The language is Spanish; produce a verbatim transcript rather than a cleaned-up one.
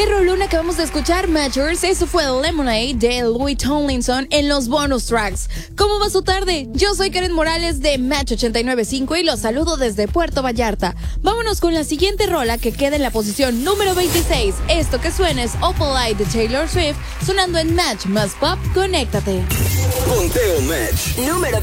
¿Qué roluna acabamos de escuchar, Matchers? Eso fue Lemonade de Louis Tomlinson en los bonus tracks. ¿Cómo va su tarde? Yo soy Karen Morales de Match ochenta y nueve punto cinco y los saludo desde Puerto Vallarta. Vámonos con la siguiente rola que queda en la posición número veintiséis. Esto que suena es Opalite de Taylor Swift, sonando en Match más Pop. Conéctate. Conteo Match número